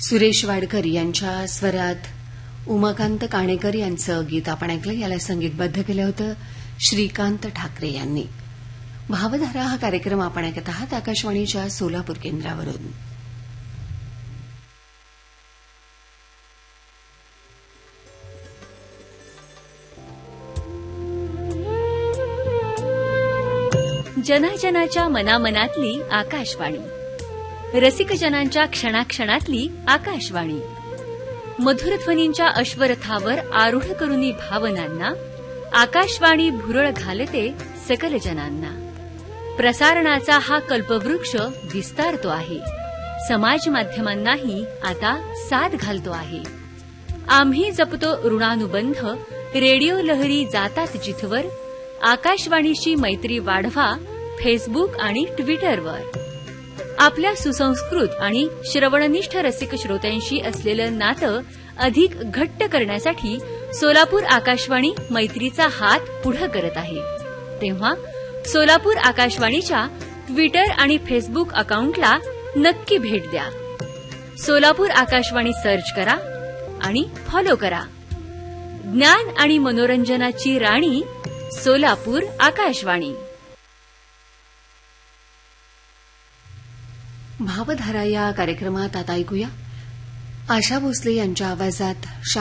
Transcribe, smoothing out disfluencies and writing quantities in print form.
सुरेश वाडकर यांच्या स्वरात उमाकांत काणेकर यांचं गीत आपण ऐकलं. याला संगीतबद्ध केलं होतं श्रीकांत ठाकरे यांनी. भावधारा हा कार्यक्रम आपण ऐकत आहात आकाशवाणीच्या सोलापूर केंद्रावरून. जनाजनाच्या मनामनातली आकाशवाणी, रसिकजनांच्या क्षणाक्षणातली आकाशवाणी, मधुरध्वनींच्या अश्वरथावर आरूढ करुनी भावनांना आकाशवाणी भुरळ घालते सकल जनांना. प्रसारणाचा हा कल्पवृक्ष विस्तारतो आहे, समाज माध्यमांनाही आता साथ घालतो आहे. आम्ही जपतो ऋणानुबंध, रेडिओ लहरी जातात जिथवर. आकाशवाणीशी मैत्री वाढवा फेसबुक आणि ट्विटरवर. आपल्या सुसंस्कृत आणि श्रवणनिष्ठ रसिक श्रोत्यांशी असलेलं नातं अधिक घट्ट करण्यासाठी सोलापूर आकाशवाणी मैत्रीचा हात पुढे करत आहे. तेव्हा सोलापूर आकाशवाणीच्या ट्विटर आणि फेसबुक अकाउंटला नक्की भेट द्या. सोलापूर आकाशवाणी सर्च करा आणि फॉलो करा. ज्ञान आणि मनोरंजनाची राणी सोलापूर आकाशवाणी. भावधारा या कार्यक्रमात आता ऐकूया आशा भोसले यांच्या आवाजात